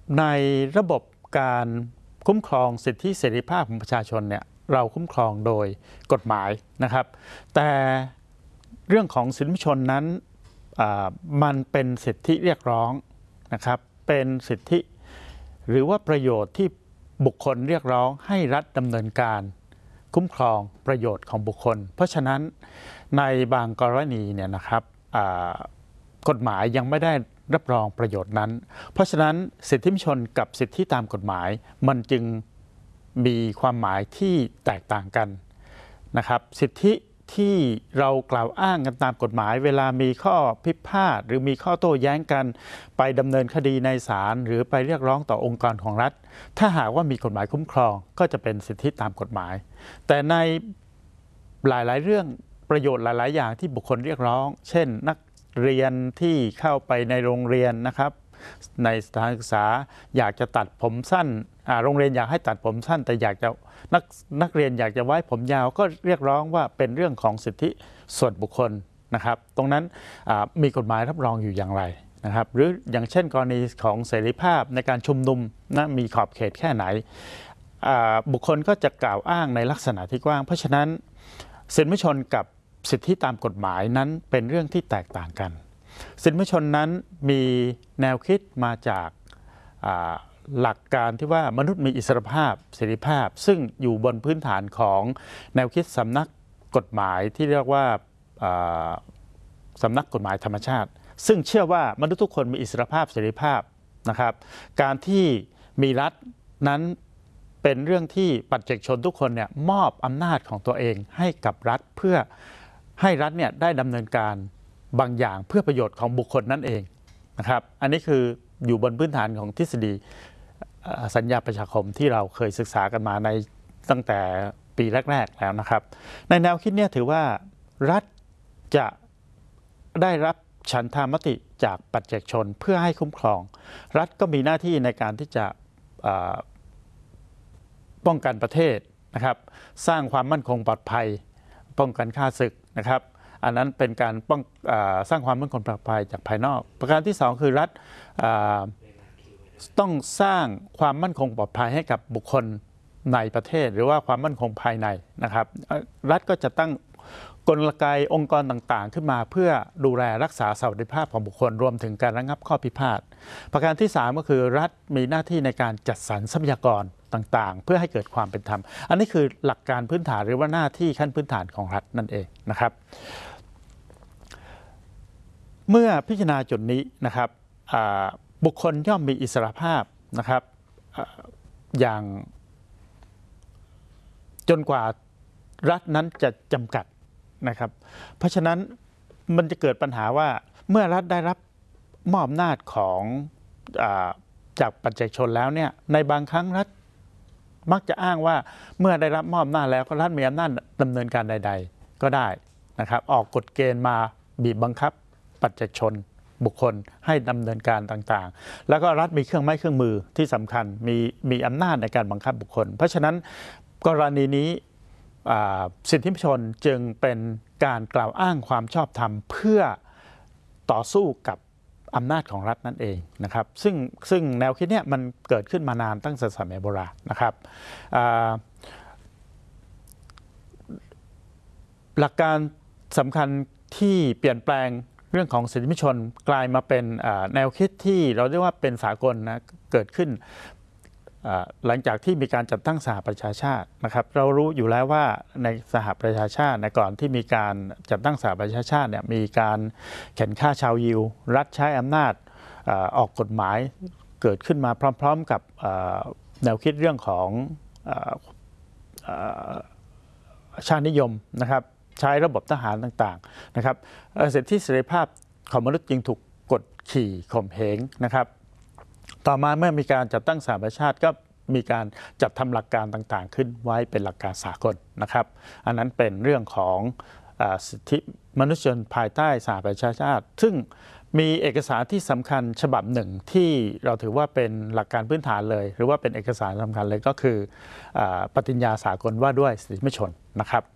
ในระบบการคุ้มครองสิทธิเสรีภาพของประชาชนเนี่ยเราคุ้มครองโดยกฎหมายนะครับแต่เรื่องของสิทธิมนุษยชนนั้นมันเป็นสิทธิเรียกร้องนะครับเป็นสิทธิหรือว่าประโยชน์ที่บุคคลเรียกร้องให้รัฐดำเนินการคุ้มครองประโยชน์ของบุคคลเพราะฉะนั้นในบางกรณีเนี่ยนะครับกฎหมายยังไม่ได้รับรองประโยชน์นั้นเพราะฉะนั้นสิทธิมนุษยชนกับสิทธิตามกฎหมายมันจึงมีความหมายที่แตกต่างกันนะครับสิทธิที่เรากล่าวอ้างกันตามกฎหมายเวลามีข้อพิพาทหรือมีข้อโต้แย้งกันไปดำเนินคดีในศาลหรือไปเรียกร้องต่อองค์กรของรัฐถ้าหากว่ามีกฎหมายคุ้มครองก็จะเป็นสิทธิตามกฎหมายแต่ในหลายๆเรื่องประโยชน์หลายๆอย่างที่บุคคลเรียกร้องเช่นนักเรียนที่เข้าไปในโรงเรียนนะครับในสถานศึกษาอยากจะตัดผมสั้นโรงเรียนอยากให้ตัดผมสั้นแต่อยากจะนักเรียนอยากจะไว้ผมยาวก็เรียกร้องว่าเป็นเรื่องของสิทธิส่วนบุคคลนะครับตรงนั้นมีกฎหมายรับรองอยู่อย่างไรนะครับหรืออย่างเช่นกรณีของเสรีภาพในการชุมนุมนะมีขอบเขตแค่ไหนบุคคลก็จะกล่าวอ้างในลักษณะที่กว้างเพราะฉะนั้นสิทธิมนุษยชนกับสิทธิตามกฎหมายนั้นเป็นเรื่องที่แตกต่างกันสิทธิมนุษยชนนั้นมีแนวคิดมาจากหลักการที่ว่ามนุษย์มีอิสรภาพเสรีภาพซึ่งอยู่บนพื้นฐานของแนวคิดสำนักกฎหมายที่เรียกว่าสำนักกฎหมายธรรมชาติซึ่งเชื่อว่ามนุษย์ทุกคนมีอิสรภาพเสรีภาพนะครับการที่มีรัฐนั้นเป็นเรื่องที่ปัจเจกชนทุกคนเนี่ยมอบอำนาจของตัวเองให้กับรัฐเพื่อให้รัฐเนี่ยได้ดำเนินการบางอย่างเพื่อประโยชน์ของบุคคลนั่นเองนะครับอันนี้คืออยู่บนพื้นฐานของทฤษฎีสัญญาประชาคมที่เราเคยศึกษากันมาในตั้งแต่ปีแรกๆแล้วนะครับในแนวคิดนี้ถือว่ารัฐจะได้รับฉันทามติจากปัจเจกชนเพื่อให้คุ้มครองรัฐก็มีหน้าที่ในการที่จะป้องกันประเทศนะครับสร้างความมั่นคงปลอดภัยป้องกันข้าศึกนะครับอันนั้นเป็นการสร้างความมั่นคงปลอดภัยจากภายนอกประการที่2คือรัฐต้องสร้างความมั่นคงปลอดภัยให้กับบุคคลในประเทศหรือว่าความมั่นคงภายในนะครับรัฐก็จะตั้งกลไกองค์กรต่างๆขึ้นมาเพื่อดูแลรักษาสวัสดิภาพของบุคคลรวมถึงการระงับข้อพิพาทประการที่3ก็คือรัฐมีหน้าที่ในการจัดสรรทรัพยากรต่างๆเพื่อให้เกิดความเป็นธรรมอันนี้คือหลักการพื้นฐานหรือว่าหน้าที่ขั้นพื้นฐานของรัฐนั่นเองนะครับเมื่อพิจารณาจุดนี้นะครับบุคคลย่อมมีอิสรภาพนะครับอย่างจนกว่ารัฐนั้นจะจำกัดนะครับเพราะฉะนั้นมันจะเกิดปัญหาว่าเมื่อรัฐได้รับมอบอำนาจของจากปัจเจกชนแล้วเนี่ยในบางครั้งรัฐมักจะอ้างว่าเมื่อได้รับมอบอำนาจแล้วก็รัฐมีอำนาจดำเนินการใดๆก็ได้นะครับออกกฎเกณฑ์มาบีบบังคับปัจเจกชนบุคคลให้ดำเนินการต่างๆแล้วก็รัฐมีเครื่องไม้เครื่องมือที่สำคัญมีอำนาจในการบังคับบุคคลเพราะฉะนั้นกรณีนี้สิทธิมนุษยชนจึงเป็นการกล่าวอ้างความชอบธรรมเพื่อต่อสู้กับอำนาจของรัฐนั่นเองนะครับซึ่งแนวคิดนี้มันเกิดขึ้นมานานตั้งแต่สมัยโบราณนะครับหลักการสำคัญที่เปลี่ยนแปลงเรื่องของสิทธิมนุษยชนกลายมาเป็นแนวคิดที่เราเรียกว่าเป็นสากลนะเกิดขึ้นหลังจากที่มีการจัดตั้งสหประชาชาตินะครับเรารู้อยู่แล้วว่าในสหประชาชาติในก่อนที่มีการจัดตั้งสหประชาชาติเนี่ยมีการเข็นฆ่าชาวยิวรัฐใช้อำนาจออกกฎหมายเกิดขึ้นมาพร้อมๆกับแนวคิดเรื่องของชาตินิยมนะครับใช้ระบบทหารต่างๆนะครับสิทธิเสรีภาพของมนุษย์จึงถูกกดขี่ข่มเหงนะครับต่อมาเมื่อมีการจัดตั้งสหประชาชาติก็มีการจัดทำหลักการต่างๆขึ้นไว้เป็นหลักการสากลนะครับอันนั้นเป็นเรื่องของสิทธิมนุษยชนภายใต้สหประชาชาติซึ่งมีเอกสารที่สำคัญฉบับหนึ่งที่เราถือว่าเป็นหลักการพื้นฐานเลยหรือว่าเป็นเอกสารสำคัญเลยก็คือปฏิญญาสากลว่าด้วยสิทธิมนุษยชนนะครับ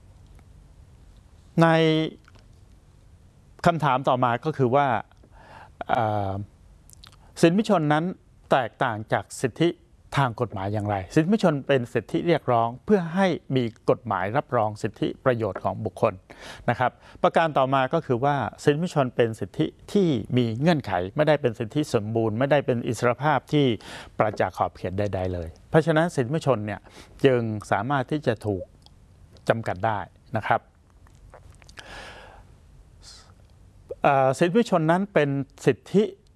ในคำถามต่อมาก็คือว่าอ่าสิทธิมนุษยชนนั้นแตกต่างจากสิทธิทางกฎหมายอย่างไรสิทธิมนุษยชนเป็นสิทธิเรียกร้องเพื่อให้มีกฎหมายรับรองสิทธิประโยชน์ของบุคคลนะครับประการต่อมาก็คือว่าสิทธิมนุษยชนเป็นสิทธิที่มีเงื่อนไขไม่ได้เป็นสิทธิสมบูรณ์ไม่ได้เป็นอิสรภาพที่ปราศจากขอบเขตใดๆเลยเพราะฉะนั้นสิทธิมนุษยชนเนี่ยจึงสามารถที่จะถูกจำกัดได้นะครับสิทธิมนุษยชนนั้นเป็นสิทธิ